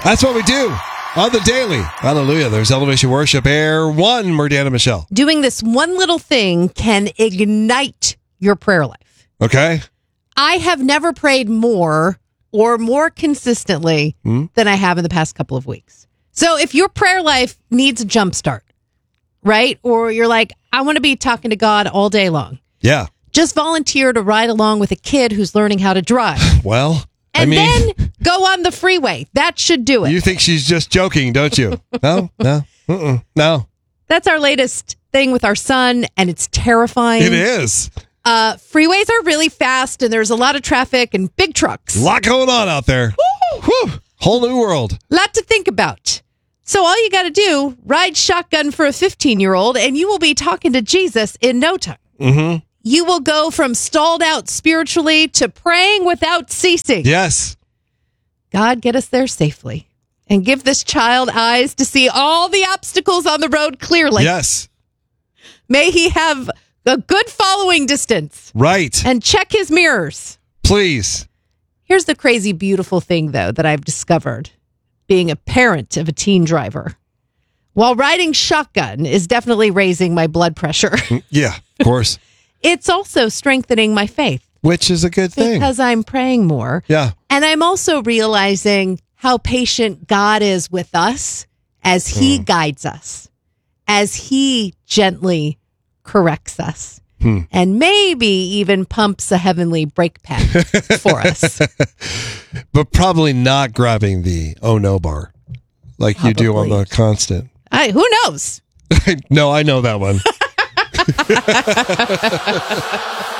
That's what we do on the daily. Hallelujah. There's Elevation Worship Air 1, Murdan and Michelle. Doing this one little thing can ignite your prayer life. Okay. I have never prayed more or more consistently than I have in the past couple of weeks. So if your prayer life needs a jump start, right? Or you're like, I want to be talking to God all day long. Yeah. Just volunteer to ride along with a kid who's learning how to drive. Well, And then go on the freeway. That should do it. You think she's just joking, don't you? No. That's our latest thing with our son, and it's terrifying. It is. Freeways are really fast, and there's a lot of traffic and big trucks. A lot going on out there. Whew. Whole new world. Lot to think about. So all you got to do, ride shotgun for a 15-year-old, and you will be talking to Jesus in no time. Mm-hmm. You will go from stalled out spiritually to praying without ceasing. Yes. God, get us there safely and give this child eyes to see all the obstacles on the road clearly. Yes. May he have a good following distance. Right. And check his mirrors. Please. Here's the crazy, beautiful thing, though, that I've discovered being a parent of a teen driver. While riding shotgun is definitely raising my blood pressure. Yeah, of course. It's also strengthening my faith. Which is a good thing. Because I'm praying more. Yeah. And I'm also realizing how patient God is with us as he guides us, as he gently corrects us, and maybe even pumps a heavenly brake pad for us. But probably not grabbing the oh no bar like you do on the Constant. Who knows? No, I know that one.